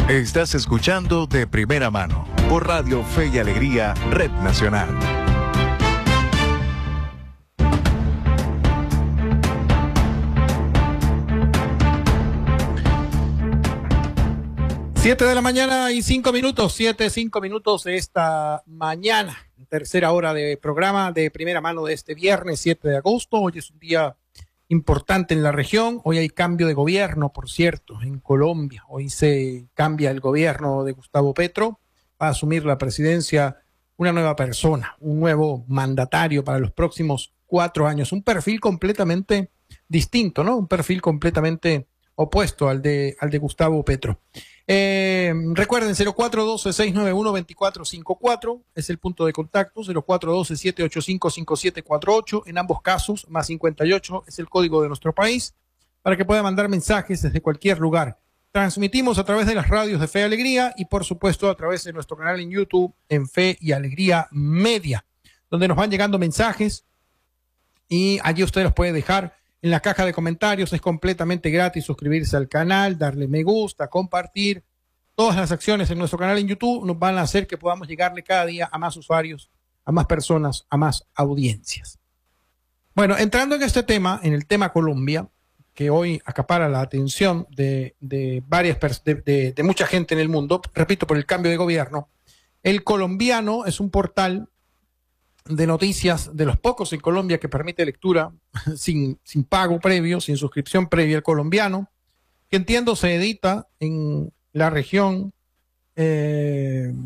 Estás escuchando De Primera Mano por Radio Fe y Alegría, Red Nacional. Siete de la mañana y 5 minutos, 5 minutos de esta mañana, tercera hora de programa de Primera Mano de este viernes 7 de agosto. Hoy es un día importante en la región. Hoy hay cambio de gobierno, por cierto, en Colombia. Hoy se cambia el gobierno de Gustavo Petro. Va a asumir la presidencia una nueva persona, un nuevo mandatario para los próximos 4 años. Un perfil completamente distinto, ¿no? Un perfil completamente opuesto al de Gustavo Petro. Recuerden, 0412-691-2454 es el punto de contacto, 0412-785-5748, en ambos casos, más 58 es el código de nuestro país, para que pueda mandar mensajes desde cualquier lugar. Transmitimos a través de las radios de Fe y Alegría y por supuesto a través de nuestro canal en YouTube en Fe y Alegría Media, donde nos van llegando mensajes y allí usted los puede dejar en la caja de comentarios. Es completamente gratis suscribirse al canal, darle me gusta, compartir. Todas las acciones en nuestro canal en YouTube nos van a hacer que podamos llegarle cada día a más usuarios, a más personas, a más audiencias. Bueno, entrando en este tema, en el tema Colombia, que hoy acapara la atención de mucha gente en el mundo, repito, por el cambio de gobierno. El Colombiano es un portal de noticias de los pocos en Colombia que permite lectura sin pago previo, sin suscripción previa. El Colombiano, que entiendo se edita en la región de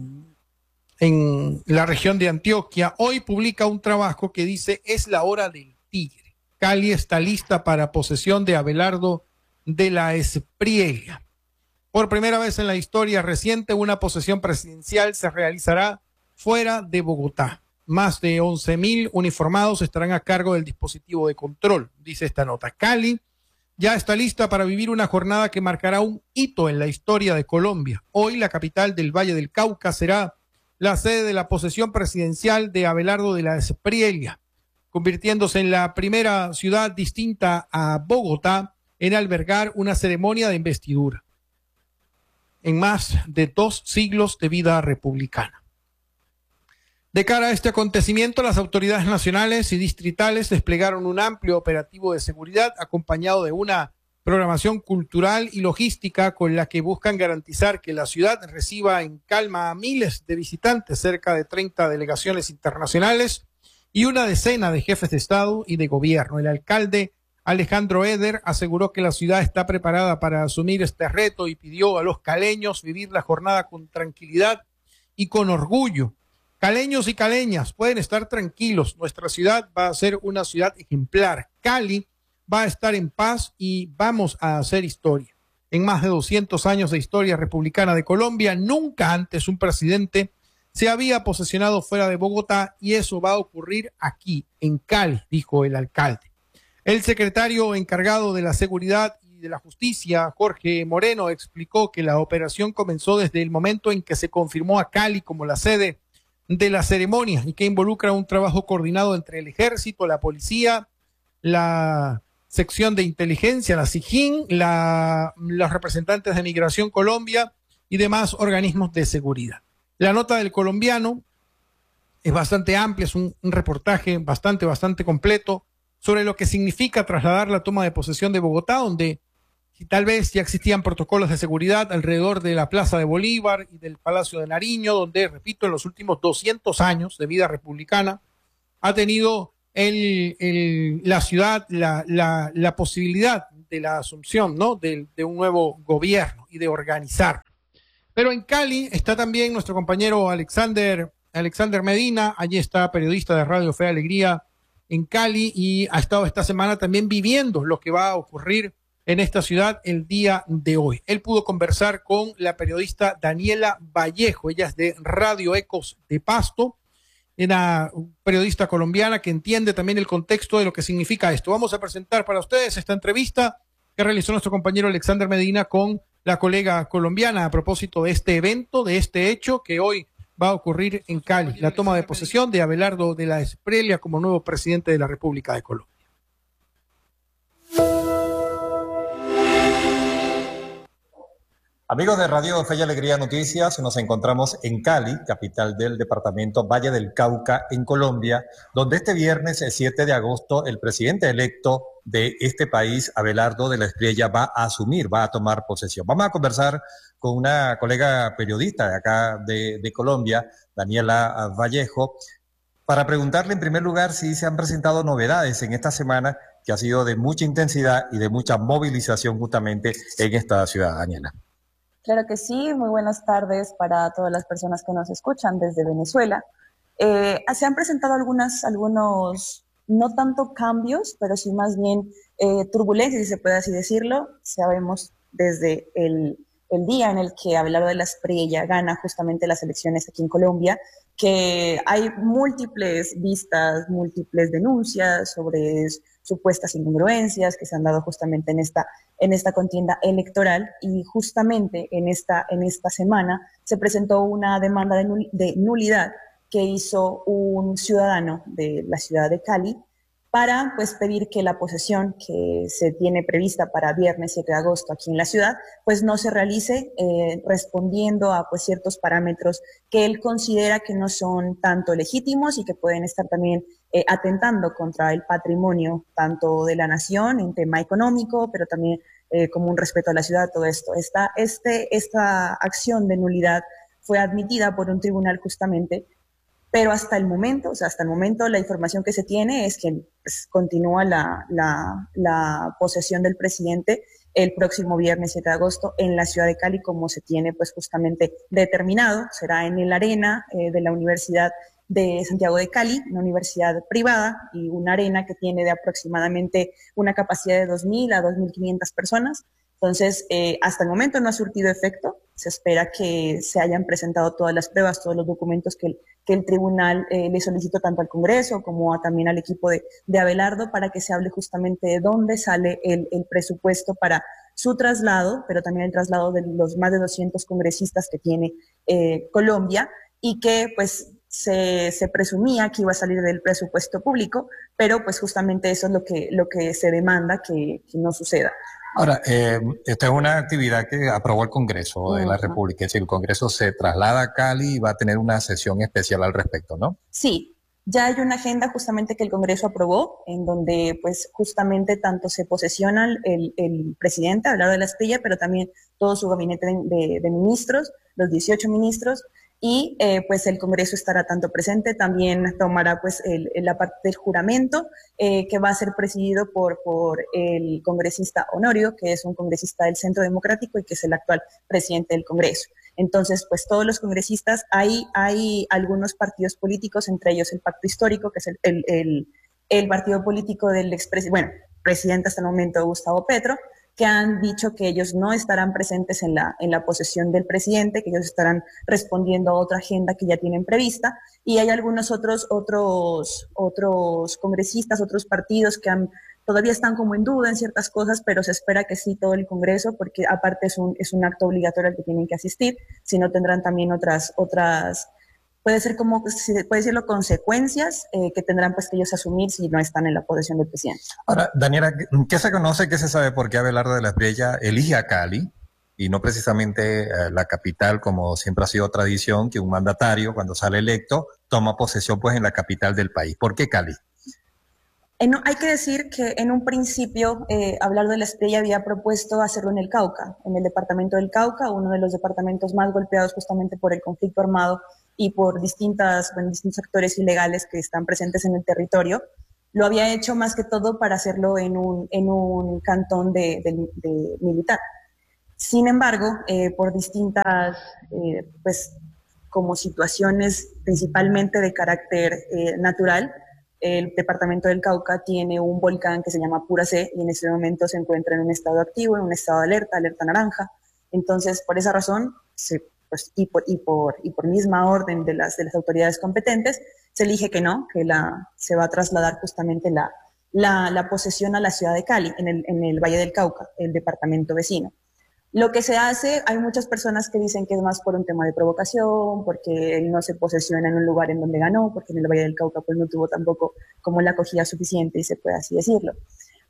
Antioquia, hoy publica un trabajo que dice: es la hora del tigre. Cali está lista para posesión de Abelardo de la Espriella. Por primera vez en la historia reciente, una posesión presidencial se realizará fuera de Bogotá. Más de 11.000 uniformados estarán a cargo del dispositivo de control, dice esta nota. Cali ya está lista para vivir una jornada que marcará un hito en la historia de Colombia. Hoy la capital del Valle del Cauca será la sede de la posesión presidencial de Abelardo de la Espriella, convirtiéndose en la primera ciudad distinta a Bogotá en albergar una ceremonia de investidura en más de 2 siglos de vida republicana. De cara a este acontecimiento, las autoridades nacionales y distritales desplegaron un amplio operativo de seguridad acompañado de una programación cultural y logística con la que buscan garantizar que la ciudad reciba en calma a miles de visitantes, cerca de 30 delegaciones internacionales y una decena de jefes de Estado y de gobierno. El alcalde Alejandro Eder aseguró que la ciudad está preparada para asumir este reto y pidió a los caleños vivir la jornada con tranquilidad y con orgullo. Caleños y caleñas pueden estar tranquilos, nuestra ciudad va a ser una ciudad ejemplar. Cali va a estar en paz y vamos a hacer historia. En más de 200 años de historia republicana de Colombia, nunca antes un presidente se había posesionado fuera de Bogotá y eso va a ocurrir aquí, en Cali, dijo el alcalde. El secretario encargado de la Seguridad y de la Justicia, Jorge Moreno, explicó que la operación comenzó desde el momento en que se confirmó a Cali como la sede de la ceremonia y que involucra un trabajo coordinado entre el ejército, la policía, la sección de inteligencia, la SIJIN, los representantes de Migración Colombia y demás organismos de seguridad. La nota del Colombiano es bastante amplia, es un reportaje bastante completo sobre lo que significa trasladar la toma de posesión de Bogotá, donde tal vez ya existían protocolos de seguridad alrededor de la Plaza de Bolívar y del Palacio de Nariño, donde, repito, en los últimos 200 años de vida republicana ha tenido la ciudad la posibilidad de la asunción, ¿no?, de un nuevo gobierno y de organizar. Pero en Cali está también nuestro compañero Alexander Medina. Allí está, periodista de Radio Fe y Alegría en Cali, y ha estado esta semana también viviendo lo que va a ocurrir en esta ciudad el día de hoy. Él pudo conversar con la periodista Daniela Vallejo. Ella es de Radio Ecos de Pasto, una periodista colombiana que entiende también el contexto de lo que significa esto. Vamos a presentar para ustedes esta entrevista que realizó nuestro compañero Alexander Medina con la colega colombiana a propósito de este evento, de este hecho que hoy va a ocurrir en Cali, la toma de posesión de Abelardo de la Espriella como nuevo presidente de la República de Colombia. Amigos de Radio Fe y Alegría Noticias, nos encontramos en Cali, capital del departamento Valle del Cauca, en Colombia, donde este viernes, el 7 de agosto, el presidente electo de este país, Abelardo de la Espriella, va a asumir, va a tomar posesión. Vamos a conversar con una colega periodista de acá de Colombia, Daniela Vallejo, para preguntarle en primer lugar si se han presentado novedades en esta semana que ha sido de mucha intensidad y de mucha movilización justamente en esta ciudad, Daniela. Claro que sí, muy buenas tardes para todas las personas que nos escuchan desde Venezuela. Se han presentado algunos, no tanto cambios, pero sí más bien turbulencias, si se puede así decirlo. Sabemos desde el día en el que Abelardo de la Espriella gana justamente las elecciones aquí en Colombia, que hay múltiples vistas, múltiples denuncias sobre supuestas incongruencias que se han dado justamente en esta contienda electoral, y justamente en esta semana se presentó una demanda de nulidad que hizo un ciudadano de la ciudad de Cali para pues pedir que la posesión que se tiene prevista para viernes 7 de agosto aquí en la ciudad pues no se realice, respondiendo a pues ciertos parámetros que él considera que no son tanto legítimos y que pueden estar también atentando contra el patrimonio tanto de la nación en tema económico, pero también como un respeto a la ciudad, todo esto. Esta acción de nulidad fue admitida por un tribunal justamente, pero hasta el momento la información que se tiene es que pues, continúa la posesión del presidente el próximo viernes 7 de agosto en la ciudad de Cali, como se tiene pues justamente determinado. Será en el arena de la Universidad de Santiago de Cali, una universidad privada y una arena que tiene de aproximadamente una capacidad de 2.000 a 2.500 personas. Entonces, hasta el momento no ha surtido efecto. Se espera que se hayan presentado todas las pruebas, todos los documentos que el tribunal le solicitó tanto al Congreso como también al equipo de Abelardo, para que se hable justamente de dónde sale el presupuesto para su traslado, pero también el traslado de los más de 200 congresistas que tiene Colombia, y que pues se presumía que iba a salir del presupuesto público, pero pues justamente eso es lo que se demanda que no suceda. Ahora, esta es una actividad que aprobó el Congreso de la República, es decir, el Congreso se traslada a Cali y va a tener una sesión especial al respecto, ¿no? Sí, ya hay una agenda justamente que el Congreso aprobó, en donde pues justamente tanto se posesiona el presidente, Abelardo de la Espriella, pero también todo su gabinete de ministros, los 18 ministros, y pues el Congreso estará tanto presente, también tomará pues la parte del juramento, que va a ser presidido por el congresista Honorio, que es un congresista del Centro Democrático y que es el actual presidente del Congreso. Entonces, pues todos los congresistas, hay algunos partidos políticos, entre ellos el Pacto Histórico, que es el partido político del presidente hasta el momento, Gustavo Petro, que han dicho que ellos no estarán presentes en la posesión del presidente, que ellos estarán respondiendo a otra agenda que ya tienen prevista, y hay algunos otros congresistas, otros partidos que todavía están como en duda en ciertas cosas, pero se espera que sí todo el Congreso, porque aparte es un acto obligatorio al que tienen que asistir, si no tendrán también otras puede ser como, puede decirlo, consecuencias que tendrán pues que ellos asumir si no están en la posesión del presidente. Ahora, Daniela, ¿qué se conoce, qué se sabe por qué Abelardo de la Espriella elige a Cali y no precisamente la capital, como siempre ha sido tradición, que un mandatario cuando sale electo toma posesión pues en la capital del país? ¿Por qué Cali? Hay que decir que en un principio Abelardo de la Espriella había propuesto hacerlo en el Cauca, en el departamento del Cauca, uno de los departamentos más golpeados justamente por el conflicto armado y por distintos actores ilegales que están presentes en el territorio. Lo había hecho más que todo para hacerlo en un cantón de militar. Sin embargo, por distintas pues como situaciones principalmente de carácter natural, el departamento del Cauca tiene un volcán que se llama Puracé y en este momento se encuentra en un estado activo, en un estado de alerta naranja. Entonces, por esa razón, y por misma orden de las autoridades competentes, se elige que no, que se va a trasladar justamente la posesión a la ciudad de Cali, en el Valle del Cauca, el departamento vecino. Lo que se hace, hay muchas personas que dicen que es más por un tema de provocación, porque él no se posesiona en un lugar en donde ganó, porque en el Valle del Cauca pues no tuvo tampoco como la acogida suficiente, y se puede así decirlo.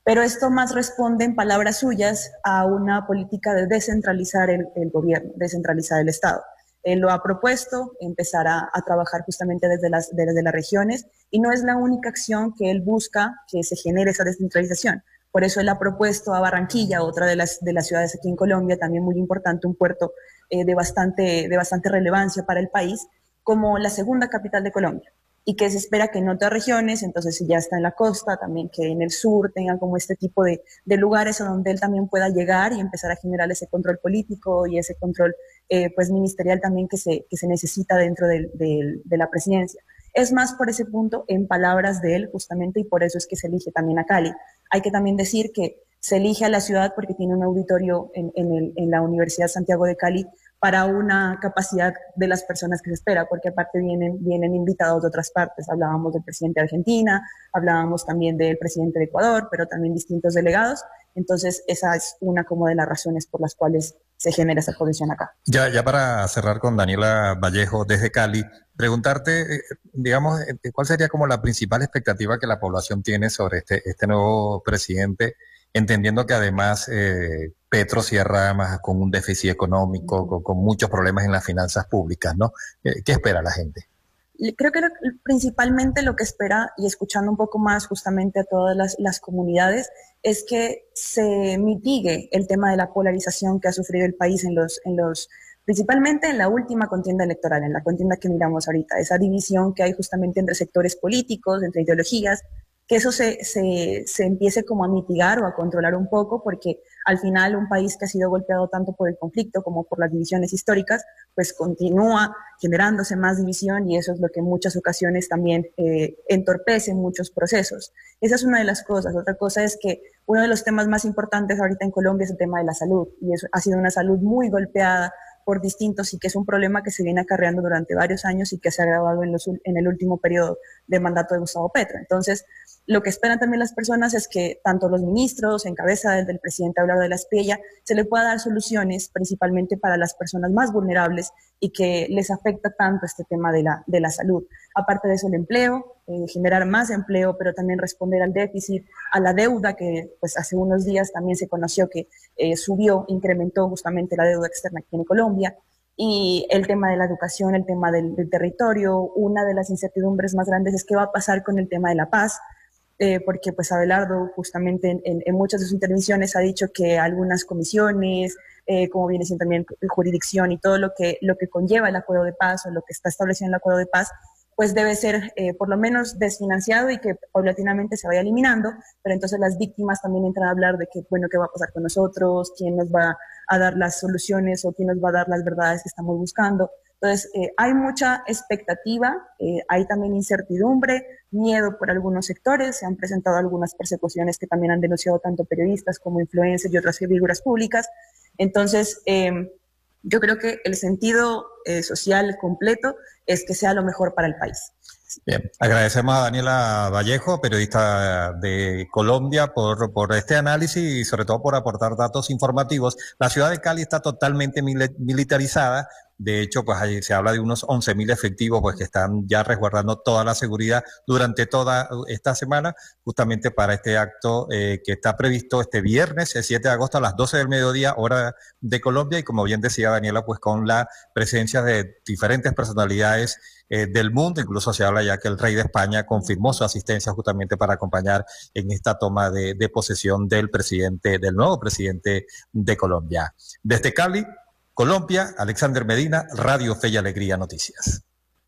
Pero esto más responde, en palabras suyas, a una política de descentralizar el gobierno, descentralizar el Estado. Él lo ha propuesto, empezar a trabajar justamente desde las regiones, y no es la única acción que él busca que se genere esa descentralización. Por eso él ha propuesto a Barranquilla, otra de las ciudades aquí en Colombia, también muy importante, un puerto de bastante relevancia para el país, como la segunda capital de Colombia. Y que se espera que en otras regiones, entonces si ya está en la costa, también que en el sur tengan como este tipo de lugares a donde él también pueda llegar y empezar a generar ese control político y ese control pues ministerial también que se necesita dentro de la presidencia. Es más por ese punto, en palabras de él justamente, y por eso es que se elige también a Cali. Hay que también decir que se elige a la ciudad porque tiene un auditorio en la Universidad Santiago de Cali para una capacidad de las personas que se espera, porque aparte vienen invitados de otras partes. Hablábamos del presidente de Argentina, hablábamos también del presidente de Ecuador, pero también distintos delegados. Entonces, esa es una como de las razones por las cuales se genera esa posición acá. Ya para cerrar con Daniela Vallejo desde Cali, preguntarte, digamos, ¿cuál sería como la principal expectativa que la población tiene sobre este nuevo presidente? Entendiendo que además Petro cierra más con un déficit económico, con muchos problemas en las finanzas públicas, ¿no? ¿Qué espera la gente? Creo que principalmente lo que espera, y escuchando un poco más justamente a todas las comunidades, es que se mitigue el tema de la polarización que ha sufrido el país principalmente en la última contienda electoral, en la contienda que miramos ahorita, esa división que hay justamente entre sectores políticos, entre ideologías, que eso se empiece como a mitigar o a controlar un poco, porque al final un país que ha sido golpeado tanto por el conflicto como por las divisiones históricas, pues continúa generándose más división, y eso es lo que en muchas ocasiones también entorpece muchos procesos. Esa es una de las cosas. Otra cosa es que uno de los temas más importantes ahorita en Colombia es el tema de la salud, y eso ha sido una salud muy golpeada por distintos, y que es un problema que se viene acarreando durante varios años y que se ha agravado en el último periodo de mandato de Gustavo Petro. Entonces, lo que esperan también las personas es que tanto los ministros, en cabeza del presidente Abelardo de la Espriella, se le pueda dar soluciones principalmente para las personas más vulnerables y que les afecta tanto este tema de la salud. Aparte de eso, el empleo, generar más empleo, pero también responder al déficit, a la deuda que pues hace unos días también se conoció que incrementó justamente la deuda externa aquí en Colombia. Y el tema de la educación, el tema del territorio. Una de las incertidumbres más grandes es qué va a pasar con el tema de la paz, porque pues Abelardo justamente en muchas de sus intervenciones ha dicho que algunas comisiones, como viene siendo también jurisdicción y todo lo que conlleva el acuerdo de paz o lo que está estableciendo el acuerdo de paz, pues debe ser por lo menos desfinanciado y que paulatinamente se vaya eliminando, pero entonces las víctimas también entran a hablar de que, bueno, qué va a pasar con nosotros, quién nos va a dar las soluciones o quién nos va a dar las verdades que estamos buscando. Entonces, hay mucha expectativa, hay también incertidumbre, miedo por algunos sectores, se han presentado algunas persecuciones que también han denunciado tanto periodistas como influencers y otras figuras públicas. Entonces, yo creo que el sentido social completo es que sea lo mejor para el país. Bien, agradecemos a Daniela Vallejo, periodista de Colombia, por este análisis y sobre todo por aportar datos informativos. La ciudad de Cali está totalmente militarizada. De hecho, pues ahí se habla de unos 11.000 efectivos pues que están ya resguardando toda la seguridad durante toda esta semana, justamente para este acto que está previsto este viernes, el 7 de agosto a las 12 del mediodía, hora de Colombia, y como bien decía Daniela, pues con la presencia de diferentes personalidades del mundo. Incluso se habla ya que el rey de España confirmó su asistencia justamente para acompañar en esta toma de posesión del nuevo presidente de Colombia. Desde Cali, Colombia, Alexander Medina, Radio Fe y Alegría Noticias.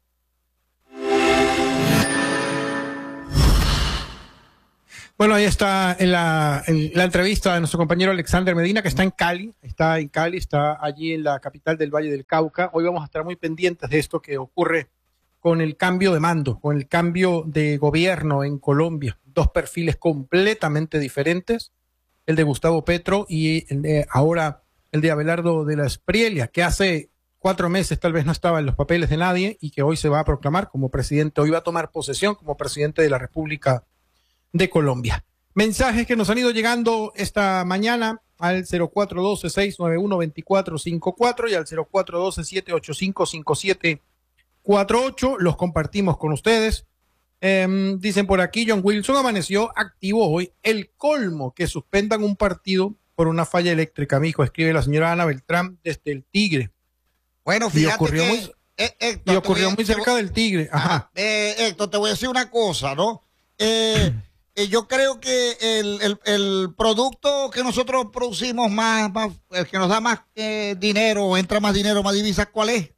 Bueno, ahí está la entrevista de nuestro compañero Alexander Medina, que está en Cali, está allí en la capital del Valle del Cauca. Hoy vamos a estar muy pendientes de esto que ocurre con el cambio de mando, con el cambio de gobierno en Colombia. Dos perfiles completamente diferentes, el de Gustavo Petro y ahora el de Abelardo de la Espriella, que hace 4 meses tal vez no estaba en los papeles de nadie y que hoy se va a proclamar como presidente, hoy va a tomar posesión como presidente de la República de Colombia. Mensajes que nos han ido llegando esta mañana al 0412-691-2454 y al 0412-785-5748. Los compartimos con ustedes. Dicen por aquí, John Wilson amaneció activo hoy. El colmo que suspendan un partido por una falla eléctrica, mijo, escribe la señora Ana Beltrán desde el Tigre. Bueno, fíjate y ocurrió que... Héctor, y ocurrió muy cerca del Tigre. Ajá. Héctor, te voy a decir una cosa, ¿no? Yo creo que el producto que nosotros producimos el que nos da más dinero, entra más dinero, más divisas, ¿cuál es?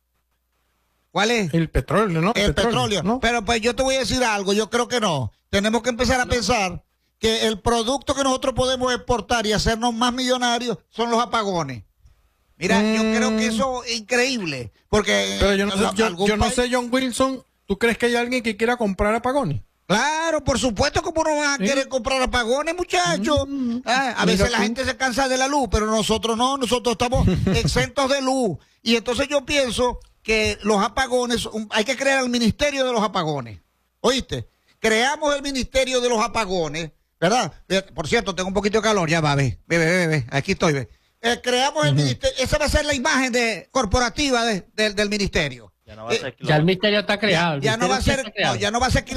¿Cuál es? El petróleo, ¿no? El petróleo. ¿No? Pero pues yo te voy a decir algo, yo creo que no. Tenemos que empezar a pensar que el producto que nosotros podemos exportar y hacernos más millonarios son los apagones. Mira, yo creo que eso es increíble, porque... Pero yo no sé, John Wilson, ¿tú crees que hay alguien que quiera comprar apagones? Claro, por supuesto, ¿cómo no van a querer comprar apagones, muchachos? A veces la gente se cansa de la luz, pero nosotros no, nosotros estamos exentos de luz. Y entonces yo pienso que los apagones, hay que crear el Ministerio de los Apagones. ¿Oíste? Creamos el Ministerio de los Apagones, ¿verdad? Por cierto, tengo un poquito de calor, ya va, ve, aquí estoy, ve. Creamos el ministerio, esa va a ser la imagen corporativa del ministerio. Ya, no va a ser ya el ministerio está creado. Ya no va a ser, ya no va a ser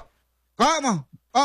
¿Cómo?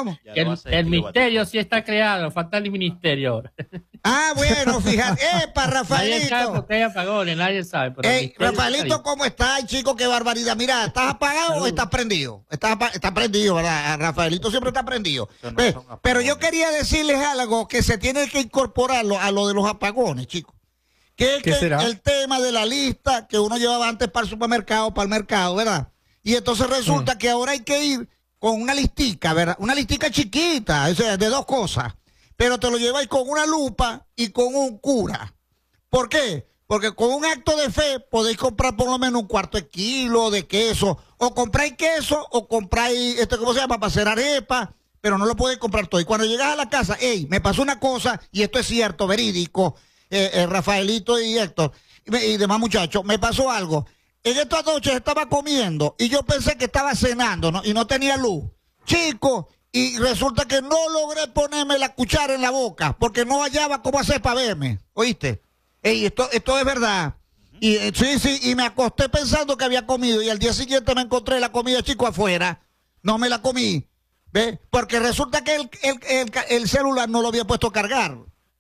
El ministerio sí está creado, falta el ministerio. Ah, bueno, fíjate, para Rafaelito. Nadie sabe por qué hay apagones, nadie sabe. Rafaelito, ¿cómo estás, chico? Qué barbaridad. Mira, ¿estás apagado o estás prendido? Está prendido, ¿verdad? Rafaelito siempre está prendido. Pero yo quería decirles algo que se tiene que incorporar a lo de los apagones, chicos. ¿Qué será? El tema de la lista que uno llevaba antes para el mercado, ¿verdad? Y entonces resulta que ahora hay que ir con una listica, ¿verdad? Una listica chiquita, o sea, de 2 cosas. Pero te lo lleváis con una lupa y con un cura. ¿Por qué? Porque con un acto de fe podéis comprar por lo menos 1/4 kilo de queso. O compráis queso o compráis, ¿cómo se llama? Para hacer arepa. Pero no lo podéis comprar todo. Y cuando llegas a la casa, me pasó una cosa, y esto es cierto, verídico, Rafaelito y Héctor, y demás muchachos, me pasó algo. En estas noches estaba comiendo y yo pensé que estaba cenando, ¿no? Y no tenía luz. Chico, y resulta que no logré ponerme la cuchara en la boca porque no hallaba cómo hacer para verme. ¿Oíste? Esto es verdad. Y sí, y me acosté pensando que había comido y al día siguiente me encontré la comida, chico, afuera. No me la comí. ¿Ves? Porque resulta que el celular no lo había puesto a cargar.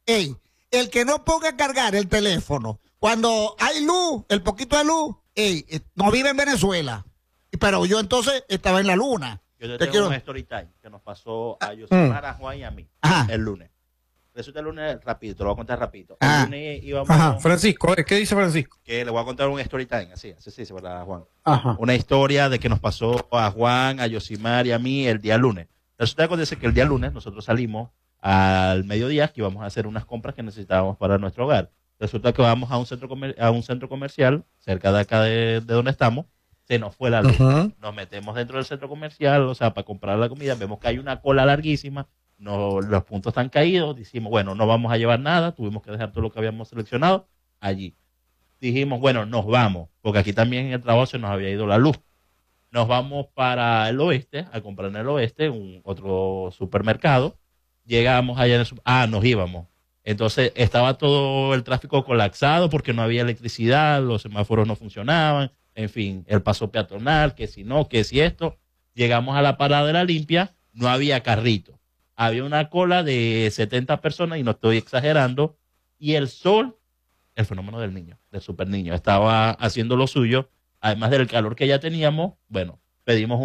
El que no ponga a cargar el teléfono cuando hay luz, el poquito de luz, no vive en Venezuela. Pero yo entonces estaba en la luna. Yo te tengo un story time que nos pasó a Yosimar, a Juan y a mí el lunes. Resulta el lunes rapidito, te lo voy a contar rapidito. El lunes íbamos... Francisco, ¿qué dice Francisco? Que le voy a contar un story time, así se ¿verdad, Juan? Ajá. Una historia de que nos pasó a Juan, a Yosimar y a mí el día lunes. Resulta que acontece que el día lunes nosotros salimos al mediodía que íbamos a hacer unas compras que necesitábamos para nuestro hogar. Resulta que vamos a un centro comercial cerca de acá de donde estamos. Se nos fue la luz. Nos metemos dentro del centro comercial, o sea, para comprar la comida. Vemos que hay una cola larguísima. Los puntos están caídos. Decimos, bueno, no vamos a llevar nada. Tuvimos que dejar todo lo que habíamos seleccionado allí. Dijimos, bueno, nos vamos, porque aquí también en el trabajo se nos había ido la luz. Nos vamos para el oeste, a comprar en el oeste, otro supermercado. Llegamos allá en el nos íbamos. Entonces estaba todo el tráfico colapsado porque no había electricidad, los semáforos no funcionaban, en fin, el paso peatonal, que si no, que si esto. Llegamos a la parada de la limpia, no había carrito. Había una cola de 70 personas, y no estoy exagerando, y el sol, el fenómeno del niño, del super niño, estaba haciendo lo suyo. Además del calor que ya teníamos, bueno, pedimos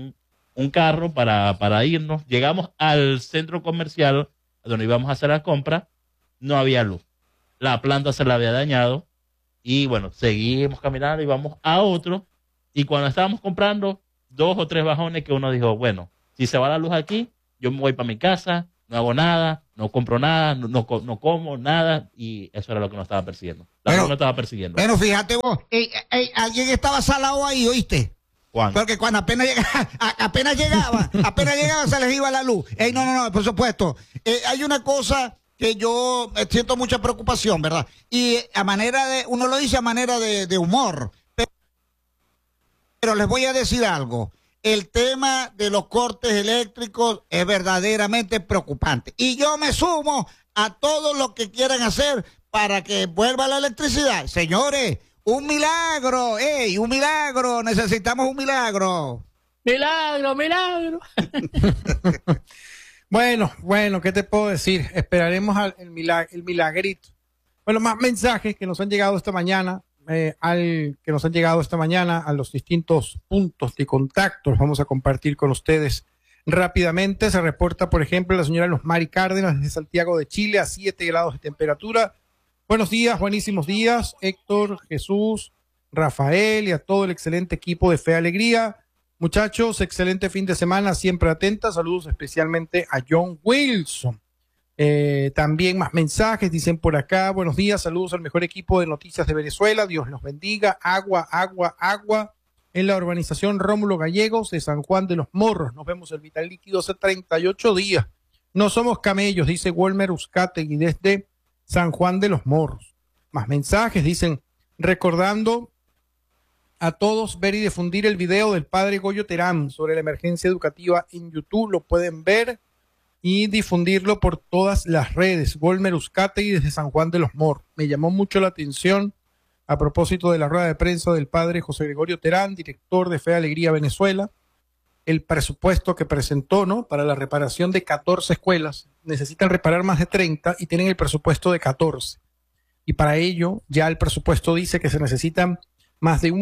un carro para irnos. Llegamos al centro comercial donde íbamos a hacer la compra. No había luz. La planta se la había dañado. Y bueno, seguimos caminando y vamos a otro. Y cuando estábamos comprando 2 o 3 bajones, que uno dijo, bueno, si se va la luz aquí, yo me voy para mi casa, no hago nada, no compro nada, no como nada. Y eso era lo que nos estaba persiguiendo. La luz nos estaba persiguiendo. Bueno, fíjate vos, alguien estaba salado ahí, ¿oíste? Juan. Porque cuando apenas llegaba, se les iba la luz. No, por supuesto. Hay una cosa que yo siento mucha preocupación, ¿verdad? Y uno lo dice a manera de humor. Pero les voy a decir algo. El tema de los cortes eléctricos es verdaderamente preocupante. Y yo me sumo a todos los que quieran hacer para que vuelva la electricidad. Señores, un milagro, un milagro, necesitamos un milagro. Milagro, milagro. Bueno, ¿qué te puedo decir? Esperaremos el milagrito. Bueno, más mensajes que nos han llegado esta mañana, a los distintos puntos de contacto. Los vamos a compartir con ustedes rápidamente. Se reporta, por ejemplo, la señora Luz Mari Cárdenas de Santiago de Chile a 7 grados de temperatura. Buenos días, buenísimos días, Héctor, Jesús, Rafael y a todo el excelente equipo de Fe y Alegría. Muchachos, excelente fin de semana, siempre atenta. Saludos especialmente a John Wilson. También más mensajes, dicen por acá, buenos días, saludos al mejor equipo de noticias de Venezuela, Dios los bendiga, agua, en la urbanización Rómulo Gallegos de San Juan de los Morros, nos vemos el Vital Líquido hace 38 días, no somos camellos, dice Walmer Uzcategui desde San Juan de los Morros. Más mensajes, dicen, recordando a todos ver y difundir el video del padre Goyo Terán sobre la emergencia educativa en YouTube, lo pueden ver y difundirlo por todas las redes. Walmer Uzcategui desde San Juan de los Morros. Me llamó mucho la atención a propósito de la rueda de prensa del padre José Gregorio Terán, director de Fe y Alegría Venezuela, el presupuesto que presentó, ¿no?, para la reparación de 14 escuelas. Necesitan reparar más de 30 y tienen el presupuesto de 14. Y para ello ya el presupuesto dice que se necesitan más de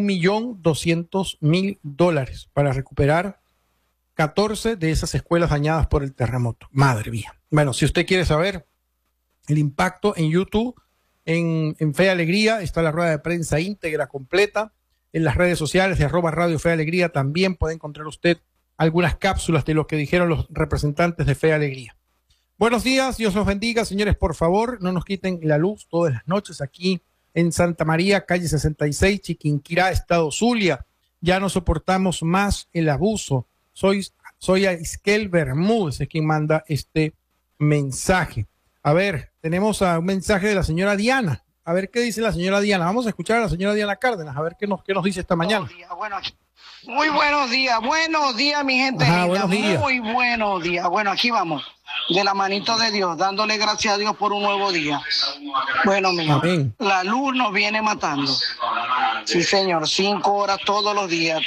$1.200.000 para recuperar 14 de esas escuelas dañadas por el terremoto. Madre mía. Bueno, si usted quiere saber el impacto en YouTube, en Fe y Alegría, está la rueda de prensa íntegra, completa. En las redes sociales de @Radio Fe y Alegría también puede encontrar usted algunas cápsulas de lo que dijeron los representantes de Fe y Alegría. Buenos días, Dios los bendiga, señores, por favor, no nos quiten la luz todas las noches aquí en Santa María, calle 66, Chiquinquirá, Estado Zulia. Ya no soportamos más el abuso. Soy Isquel Bermúdez, es quien manda este mensaje. A ver, tenemos un mensaje de la señora Diana. A ver qué dice la señora Diana. Vamos a escuchar a la señora Diana Cárdenas, a ver qué nos dice esta mañana. Muy buenos días, mi gente. Ajá, buenos días. Muy buenos días. Bueno, aquí vamos, de la manito de Dios, dándole gracias a Dios por un nuevo día. Bueno, mijo, la luz nos viene matando. Sí, señor, 5 horas todos los días.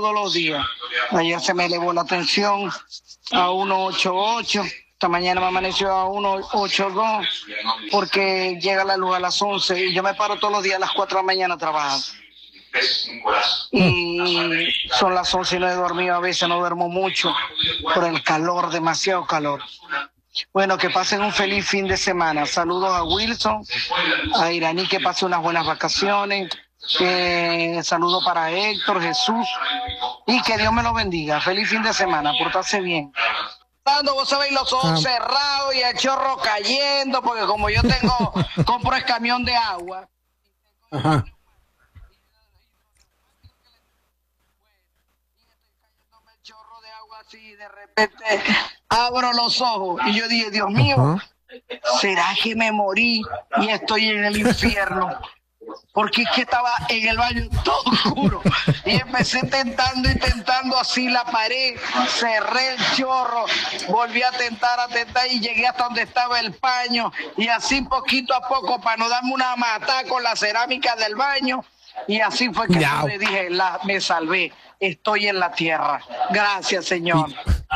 Ayer se me elevó la tensión a 188. Esta mañana me amaneció a 182 porque llega la luz a las 11 y yo me paro todos los días a las 4 de la mañana a trabajar. Y son las 11 y no he dormido, a veces no duermo mucho por el calor, demasiado calor. Bueno, que pasen un feliz fin de semana. Saludos a Wilson, a Iraní, que pase unas buenas vacaciones. Saludos para Héctor, Jesús, y que Dios me lo bendiga. Feliz fin de semana, portarse bien. Vos sabéis, los ojos cerrados y el chorro cayendo, porque como yo compro el camión de agua. Ajá. Y de repente abro los ojos y yo dije, Dios mío, ¿será que me morí y estoy en el infierno? Porque es que estaba en el baño todo oscuro y empecé intentando así la pared, cerré el chorro, volví a tentar y llegué hasta donde estaba el paño y así poquito a poco para no darme una matada con la cerámica del baño, y así fue que yo le dije, me salvé. Estoy en la tierra. Gracias, Señor.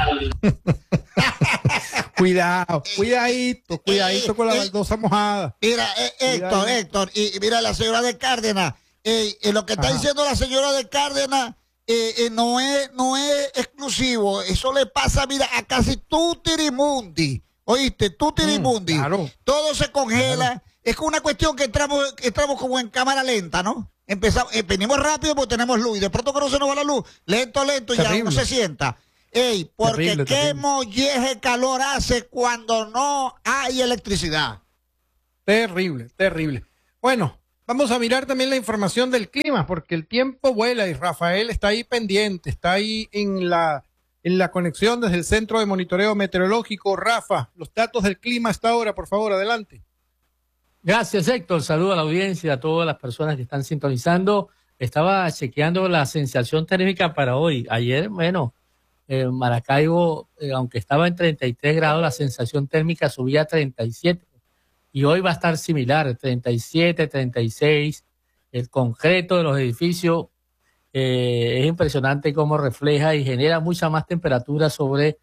Cuidadito con la baldosa mojada. Mira, Héctor, y mira la señora de Cárdenas. Lo que está diciendo la señora de Cárdenas no es exclusivo. Eso le pasa, mira, a casi Tutirimundi. ¿Oíste? Tutirimundi. Claro. Todo se congela. Claro. Es una cuestión que entramos como en cámara lenta, ¿no? Venimos rápido porque tenemos luz y de pronto cuando se nos va la luz, lento y ya uno se sienta. Porque qué molleje calor hace cuando no hay electricidad. Terrible. Bueno, vamos a mirar también la información del clima, porque el tiempo vuela y Rafael está ahí pendiente, está ahí en la conexión desde el Centro de Monitoreo Meteorológico. Rafa, los datos del clima hasta ahora, por favor, adelante. Gracias, Héctor. Saludo a la audiencia, a todas las personas que están sintonizando. Estaba chequeando la sensación térmica para hoy. Ayer, Maracaibo, aunque estaba en 33 grados, la sensación térmica subía a 37. Y hoy va a estar similar, 37, 36. El concreto de los edificios Es impresionante cómo refleja y genera mucha más temperatura sobre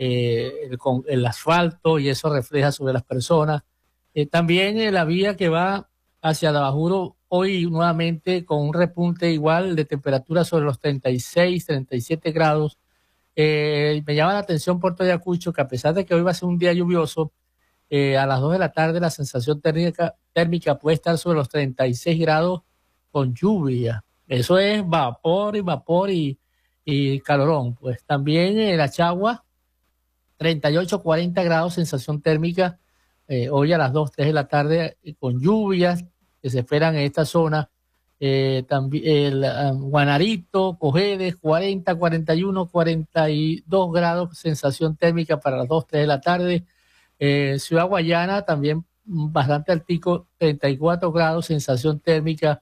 el asfalto, y eso refleja sobre las personas. También la vía que va hacia Dabajuro hoy nuevamente con un repunte igual de temperatura sobre los 36, 37 grados. Me llama la atención Puerto Ayacucho, que a pesar de que hoy va a ser un día lluvioso, a las 2 de la tarde la sensación térmica puede estar sobre los 36 grados con lluvia. Eso es vapor y calorón. Pues también en la Chagua, 38, 40 grados sensación térmica hoy a las 2, 3 de la tarde con lluvias que se esperan en esta zona. También el Guanarito, Cojedes, 40, 41, 42 grados sensación térmica para las 2, 3 de la tarde. Ciudad Guayana también bastante altico, 34 grados sensación térmica.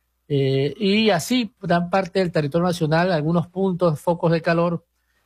Y así gran parte del territorio nacional, algunos puntos, focos de calor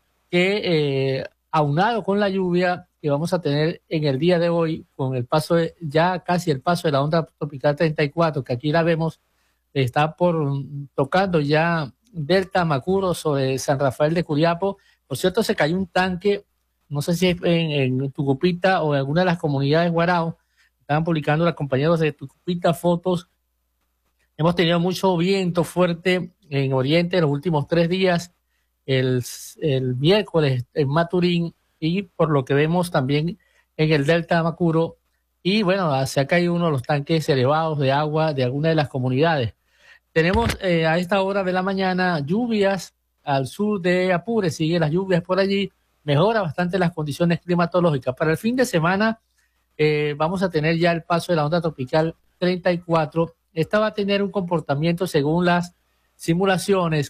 que aunado con la lluvia que vamos a tener en el día de hoy, con el paso ya casi el paso de la onda tropical 34, que aquí la vemos, está tocando ya Delta Macuro sobre San Rafael de Curiapo. Por cierto, se cayó un tanque, no sé si es en Tucupita o en alguna de las comunidades Guarao. Estaban publicando los compañeros de Tucupita fotos. Hemos tenido mucho viento fuerte en Oriente en los últimos 3 días. El miércoles en Maturín, y por lo que vemos también en el Delta Macuro. Y bueno, se ha caído uno de los tanques elevados de agua de alguna de las comunidades. Tenemos a esta hora de la mañana lluvias al sur de Apure, siguen las lluvias por allí, mejora bastante las condiciones climatológicas. Para el fin de semana vamos a tener ya el paso de la onda tropical 34. Esta va a tener un comportamiento según las simulaciones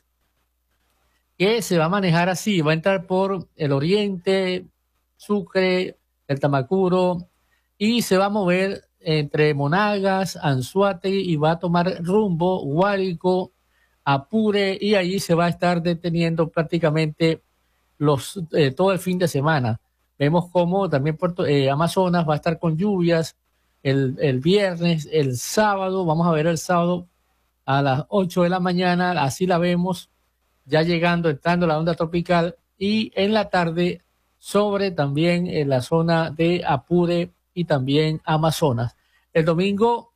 que se va a manejar así, va a entrar por el oriente, Sucre, el Tamacuro, y se va a mover entre Monagas, Anzoátegui, y va a tomar rumbo Guárico, Apure, y allí se va a estar deteniendo prácticamente todo el fin de semana. Vemos cómo también Amazonas va a estar con lluvias el viernes, el sábado, vamos a ver el sábado a las 8 de la mañana, así la vemos, ya entrando la onda tropical, y en la tarde sobre también en la zona de Apure y también Amazonas. El domingo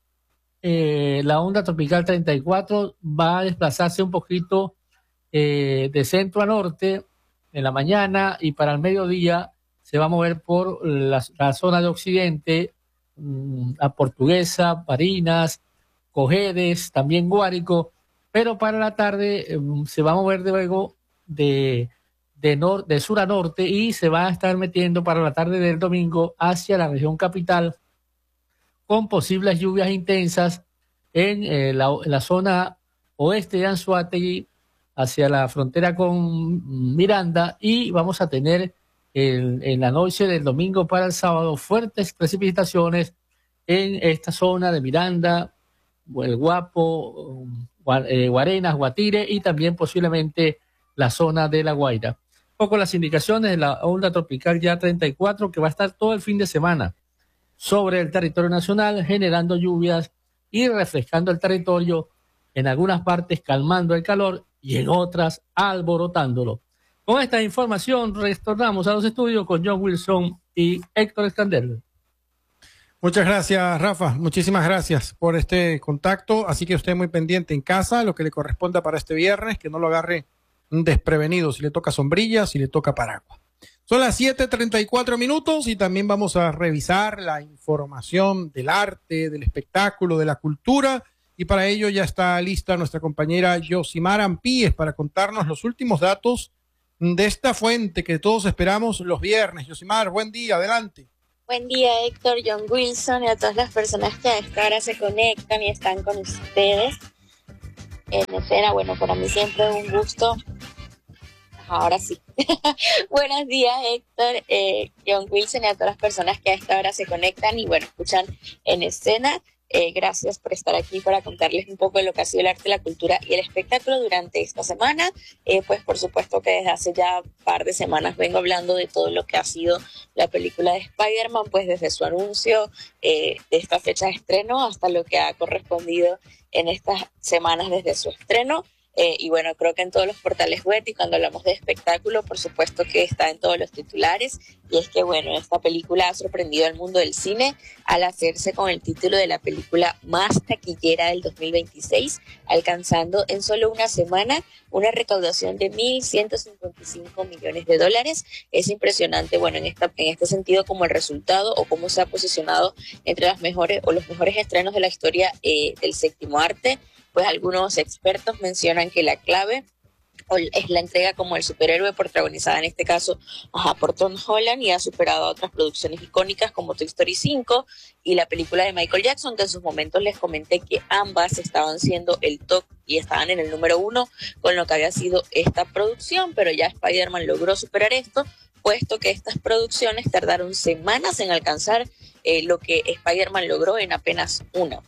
la onda tropical 34 va a desplazarse un poquito de centro a norte en la mañana, y para el mediodía se va a mover por la zona de occidente, a Portuguesa, Barinas, Cojedes, también Guárico, pero para la tarde se va a mover luego de sur a norte, y se va a estar metiendo para la tarde del domingo hacia la región capital, con posibles lluvias intensas en la zona oeste de Anzoátegui, hacia la frontera con Miranda, y vamos a tener en la noche del domingo para el sábado fuertes precipitaciones en esta zona de Miranda, El Guapo, Guarenas, Guatire, y también posiblemente la zona de La Guaira. Un poco las indicaciones de la onda tropical ya 34, que va a estar todo el fin de semana sobre el territorio nacional, generando lluvias y refrescando el territorio, en algunas partes calmando el calor y en otras alborotándolo. Con esta información retornamos a los estudios con John Wilson y Héctor Escandel. Muchas gracias, Rafa. Muchísimas gracias por este contacto. Así que usted muy pendiente en casa, lo que le corresponda para este viernes, que no lo agarre desprevenido, si le toca sombrilla, si le toca paraguas. Son las 7:34 y también vamos a revisar la información del arte, del espectáculo, de la cultura, y para ello ya está lista nuestra compañera Yosimar Ampíes para contarnos los últimos datos de esta fuente que todos esperamos los viernes. Yosimar, buen día, adelante. Buen día, Héctor, John Wilson, y a todas las personas que a esta hora se conectan y están con ustedes en escena. Bueno, para mí siempre es un gusto. Ahora sí. Buenos días, Héctor, John Wilson, y a todas las personas que a esta hora se conectan y, bueno, escuchan en escena. Gracias por estar aquí para contarles un poco de lo que ha sido el arte, la cultura y el espectáculo durante esta semana. Pues por supuesto que desde hace ya un par de semanas vengo hablando de todo lo que ha sido la película de Spider-Man, pues desde su anuncio, de esta fecha de estreno hasta lo que ha correspondido en estas semanas desde su estreno. Y bueno, creo que en todos los portales web, y cuando hablamos de espectáculo, por supuesto que está en todos los titulares. Y es que bueno, esta película ha sorprendido al mundo del cine al hacerse con el título de la película más taquillera del 2026, alcanzando en solo una semana una recaudación de 1.155 millones de dólares. Es impresionante, bueno, en este sentido, como el resultado o cómo se ha posicionado entre las mejores o los mejores estrenos de la historia del séptimo arte. Pues algunos expertos mencionan que la clave es la entrega como el superhéroe protagonizada en este caso por Tom Holland, y ha superado a otras producciones icónicas como Toy Story 5 y la película de Michael Jackson, que en sus momentos les comenté que ambas estaban siendo el top y estaban en el número 1 con lo que había sido esta producción, pero ya Spider-Man logró superar esto, puesto que estas producciones tardaron semanas en alcanzar lo que Spider-Man logró en apenas una.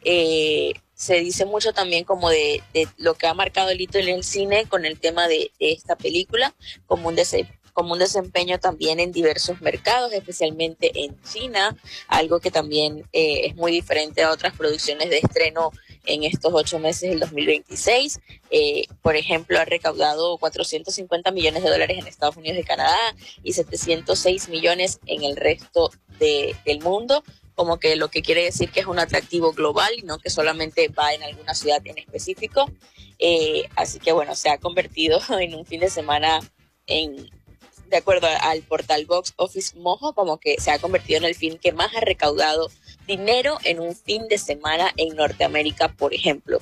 Se dice mucho también como de lo que ha marcado el hito en el cine con el tema de esta película, como un desempeño también en diversos mercados, especialmente en China, algo que también es muy diferente a otras producciones de estreno en estos 8 meses del 2026. Por ejemplo, ha recaudado 450 millones de dólares en Estados Unidos y Canadá y 706 millones en el resto del mundo, como que lo que quiere decir que es un atractivo global y no que solamente va en alguna ciudad en específico. Así que bueno, se ha convertido en un fin de semana, de acuerdo al portal Box Office Mojo, como que se ha convertido en el film que más ha recaudado dinero en un fin de semana en Norteamérica, por ejemplo.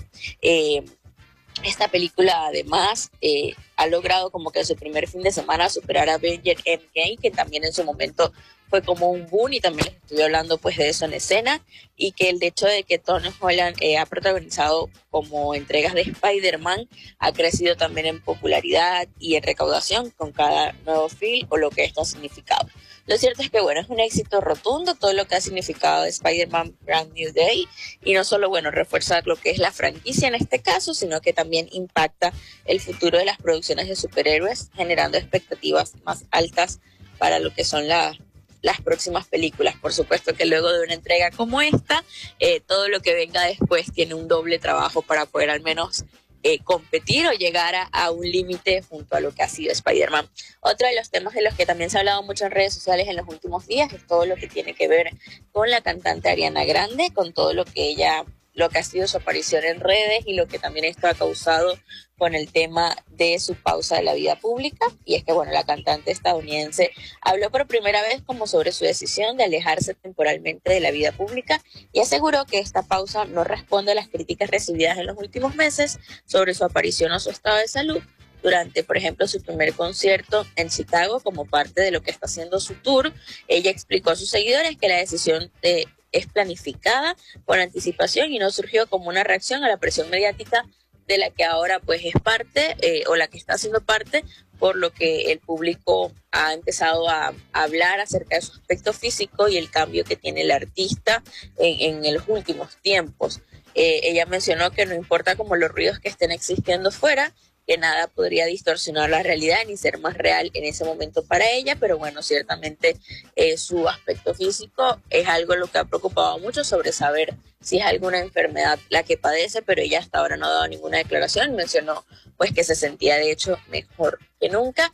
Esta película además ha logrado como que en su primer fin de semana superar a Avengers Endgame, que también en su momento fue como un boom, y también les estuve hablando pues de eso en escena, y que el hecho de que Tom Holland ha protagonizado como entregas de Spider-Man ha crecido también en popularidad y en recaudación con cada nuevo film o lo que esto ha significado. Lo cierto es que bueno, es un éxito rotundo todo lo que ha significado Spider-Man Brand New Day, y no solo bueno, refuerza lo que es la franquicia en este caso, sino que también impacta el futuro de las producciones de superhéroes, generando expectativas más altas para lo que son las próximas películas. Por supuesto que luego de una entrega como esta, todo lo que venga después tiene un doble trabajo para poder al menos competir o llegar a un límite junto a lo que ha sido Spider-Man. Otro de los temas de los que también se ha hablado mucho en redes sociales en los últimos días es todo lo que tiene que ver con la cantante Ariana Grande, con todo lo que ha sido su aparición en redes y lo que también esto ha causado con el tema de su pausa de la vida pública. Y es que bueno, la cantante estadounidense habló por primera vez como sobre su decisión de alejarse temporalmente de la vida pública y aseguró que esta pausa no responde a las críticas recibidas en los últimos meses sobre su aparición o su estado de salud durante, por ejemplo, su primer concierto en Chicago como parte de lo que está haciendo su tour. Ella explicó a sus seguidores que la decisión es planificada con anticipación y no surgió como una reacción a la presión mediática de la que ahora pues es parte o la que está siendo parte, por lo que el público ha empezado a hablar acerca de su aspecto físico y el cambio que tiene el artista en los últimos tiempos. Ella mencionó que no importa como los ruidos que estén existiendo fuera, que nada podría distorsionar la realidad ni ser más real en ese momento para ella, pero bueno, ciertamente su aspecto físico es algo lo que ha preocupado mucho sobre saber si es alguna enfermedad la que padece, pero ella hasta ahora no ha dado ninguna declaración. Mencionó pues que se sentía de hecho mejor que nunca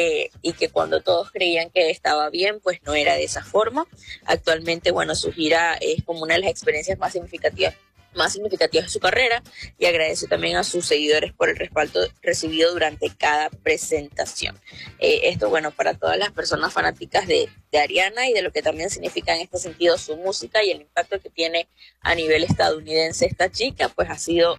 y que cuando todos creían que estaba bien, pues no era de esa forma. Actualmente, bueno, su gira es como una de las experiencias más significativas de su carrera, y agradeció también a sus seguidores por el respaldo recibido durante cada presentación. Esto, bueno, para todas las personas fanáticas de Ariana y de lo que también significa en este sentido su música y el impacto que tiene a nivel estadounidense esta chica, pues ha sido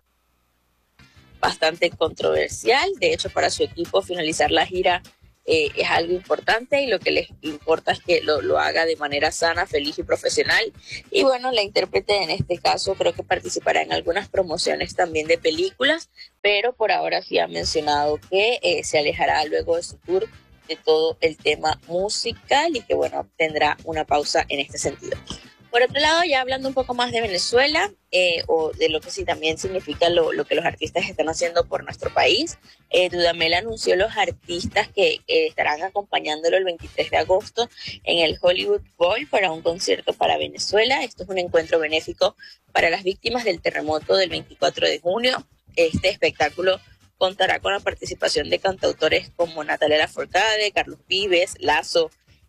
bastante controversial. De hecho, para su equipo finalizar la gira es algo importante, y lo que les importa es que lo haga de manera sana, feliz y profesional. Y bueno, la intérprete en este caso creo que participará en algunas promociones también de películas, pero por ahora sí ha mencionado que se alejará luego de su tour de todo el tema musical y que bueno, tendrá una pausa en este sentido. Por otro lado, ya hablando un poco más de Venezuela, o de lo que sí también significa lo que los artistas están haciendo por nuestro país, Dudamel anunció los artistas que estarán acompañándolo el 23 de agosto en el Hollywood Bowl para un concierto para Venezuela. Esto es un encuentro benéfico para las víctimas del terremoto del 24 de junio. Este espectáculo contará con la participación de cantautores como Natalia Lafourcade, Carlos Vives, Lazo,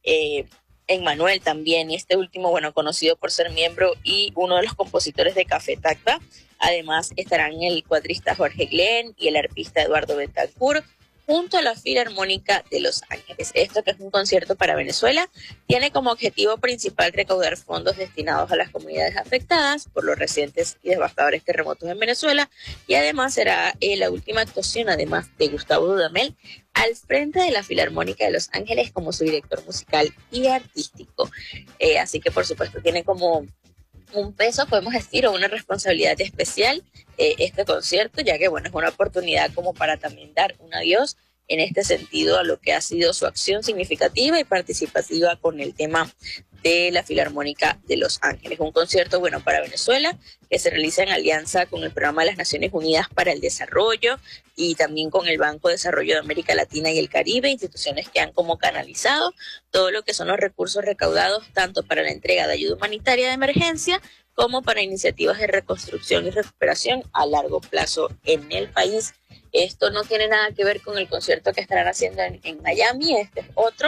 Emmanuel también, y este último, bueno, conocido por ser miembro y uno de los compositores de Café Tacta. Además estarán el cuatrista Jorge Glenn y el arpista Eduardo Betancourt, junto a la Filarmónica de Los Ángeles. Esto, que es un concierto para Venezuela, tiene como objetivo principal recaudar fondos destinados a las comunidades afectadas por los recientes y devastadores terremotos en Venezuela, y además será la última actuación, además de Gustavo Dudamel, al frente de la Filarmónica de Los Ángeles como su director musical y artístico. Así que, por supuesto, tiene como un peso, podemos decir, o una responsabilidad especial este concierto, ya que, bueno, es una oportunidad como para también dar un adiós en este sentido a lo que ha sido su acción significativa y participativa con el tema de la Filarmónica de Los Ángeles. Un concierto, bueno, para Venezuela, que se realiza en alianza con el Programa de las Naciones Unidas para el Desarrollo y también con el Banco de Desarrollo de América Latina y el Caribe, instituciones que han como canalizado todo lo que son los recursos recaudados tanto para la entrega de ayuda humanitaria de emergencia como para iniciativas de reconstrucción y recuperación a largo plazo en el país. Esto no tiene nada que ver con el concierto que estarán haciendo en Miami, este es otro,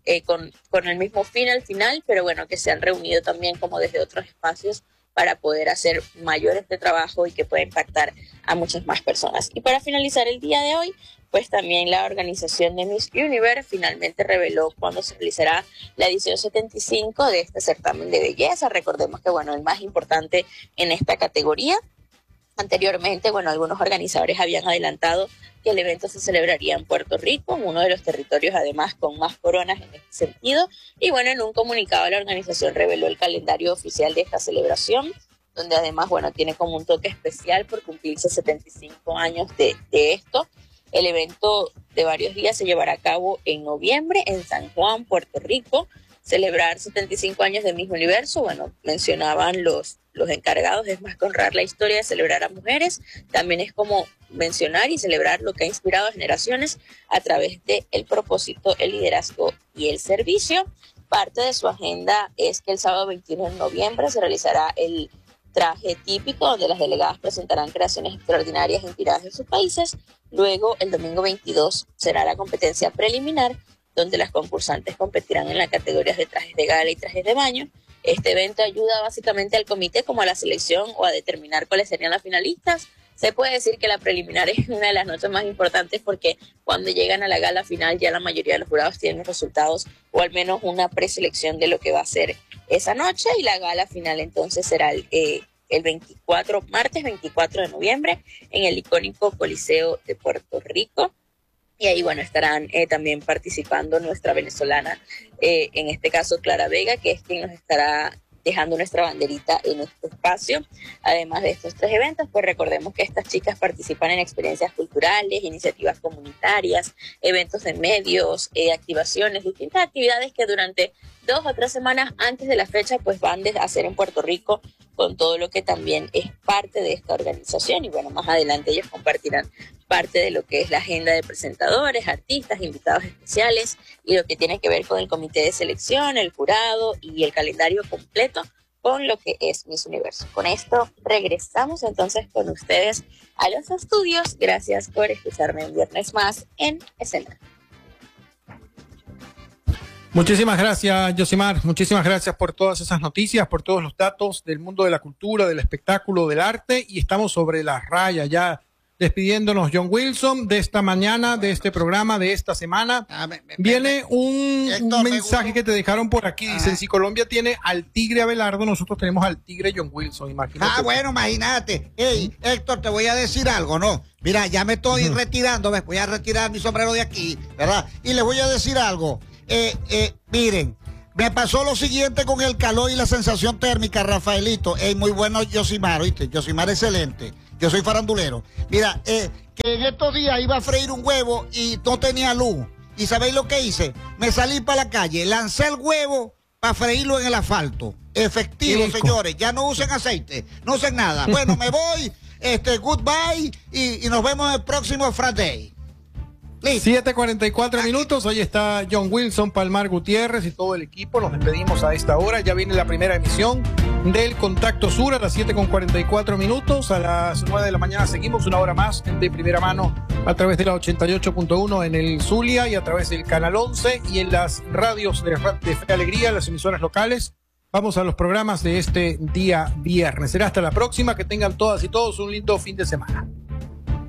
con el mismo fin al final, pero bueno, que se han reunido también como desde otros espacios para poder hacer mayor este trabajo y que pueda impactar a muchas más personas. Y para finalizar el día de hoy, pues también la organización de Miss Universe finalmente reveló cuándo se realizará la edición 75 de este certamen de belleza. Recordemos que, bueno, el más importante en esta categoría. Anteriormente, bueno, algunos organizadores habían adelantado que el evento se celebraría en Puerto Rico, uno de los territorios además con más coronas en este sentido. Y bueno, en un comunicado la organización reveló el calendario oficial de esta celebración, donde además, bueno, tiene como un toque especial por cumplirse 75 años de esto. El evento de varios días se llevará a cabo en noviembre en San Juan, Puerto Rico. Celebrar 75 años de Miss Universo, bueno, mencionaban los encargados, es más que honrar la historia de celebrar a mujeres, también es como mencionar y celebrar lo que ha inspirado a generaciones a través del propósito, el liderazgo y el servicio. Parte de su agenda es que el sábado 21 de noviembre se realizará el traje típico, donde las delegadas presentarán creaciones extraordinarias inspiradas en sus países. Luego, el domingo 22 será la competencia preliminar, donde las concursantes competirán en las categorías de trajes de gala y trajes de baño. Este evento ayuda básicamente al comité como a la selección o a determinar cuáles serían las finalistas. Se puede decir que la preliminar es una de las noches más importantes porque cuando llegan a la gala final ya la mayoría de los jurados tienen los resultados o al menos una preselección de lo que va a ser esa noche, y la gala final entonces será el martes 24 de noviembre en el icónico Coliseo de Puerto Rico. Y ahí, bueno, estarán también participando nuestra venezolana, en este caso Clara Vega, que es quien nos estará dejando nuestra banderita en este espacio. Además de estos tres eventos, pues recordemos que estas chicas participan en experiencias culturales, iniciativas comunitarias, eventos de medios, activaciones, distintas actividades que durante 2 o 3 semanas antes de la fecha pues van a hacer en Puerto Rico con todo lo que también es parte de esta organización. Y bueno, más adelante ellos compartirán parte de lo que es la agenda de presentadores, artistas, invitados especiales y lo que tiene que ver con el comité de selección, el jurado y el calendario completo con lo que es Miss Universo. Con esto regresamos entonces con ustedes a los estudios. Gracias por escucharme un viernes más en Escena. Muchísimas gracias, Yosimar. Muchísimas gracias por todas esas noticias, por todos los datos del mundo de la cultura, del espectáculo, del arte. Y estamos sobre la raya ya, despidiéndonos, John Wilson, de esta mañana, de este programa, de esta semana. Viene un mensaje que te dejaron por aquí. Dicen, si Colombia tiene al tigre Abelardo, nosotros tenemos al tigre John Wilson. Imagínate. Bueno, imagínate. Hey, Héctor, te voy a decir algo, ¿no? Mira, ya me estoy retirando, voy a retirar mi sombrero de aquí, ¿verdad? Y les voy a decir algo. Miren, me pasó lo siguiente con el calor y la sensación térmica, Rafaelito. Muy bueno, Yosimar, ¿oíste? Yosimar excelente. Yo soy farandulero. Mira, que en estos días iba a freír un huevo y no tenía luz. ¿Y sabéis lo que hice? Me salí para la calle, lancé el huevo para freírlo en el asfalto. Efectivo, señores. Ya no usen aceite, no usen nada. Bueno, me voy, goodbye y nos vemos el próximo Friday. Listo. 7:44 minutos. Hoy está John Wilson, Palmar Gutiérrez y todo el equipo. Nos despedimos a esta hora. Ya viene la primera emisión del Contacto Sur a las 7:44 minutos. A las 9 de la mañana seguimos una hora más de primera mano a través de la 88.1 en el Zulia y a través del Canal 11 y en las radios de Fe y Alegría, las emisoras locales. Vamos a los programas de este día viernes. Será hasta la próxima. Que tengan todas y todos un lindo fin de semana.